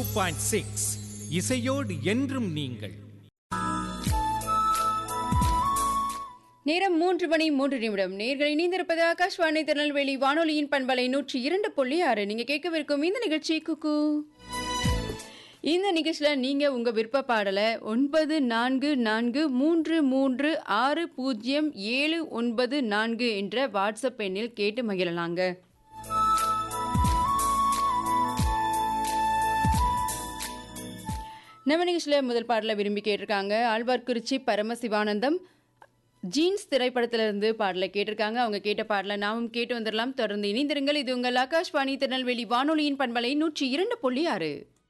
2.6 இசையோடு என்றும் நீங்கள். நேரம் 3:03. நேர்களை இணைந்திருப்பது ஆகாஷ்வாணி திருநெல்வேலி வானொலியின் பண்பலை 102.6. நீங்க கேட்கவிருக்கும் இந்த நிகழ்ச்சி குக்கு. இந்த நிகழ்ச்சியில் நீங்க உங்க விருப்ப பாடலை 9443360794 என்ற வாட்ஸ்அப் எண்ணில் கேட்டு மகிழலாங்க. நம்ம நிகழ்ச்சியில் முதல் பாடலை விரும்பி கேட்டிருக்காங்க ஆழ்வார்குறிச்சி பரமசிவானந்தம். ஜீன்ஸ் திரைப்படத்திலிருந்து பாடலை கேட்டிருக்காங்க. அவங்க கேட்ட பாடலை நாமும் கேட்டு வந்துடலாம். தொடர்ந்து இணைந்திருங்கள். இது உங்கள் ஆகாஷ்வாணி திருநெல்வேலி வானொலியின் பண்பலை 102.6.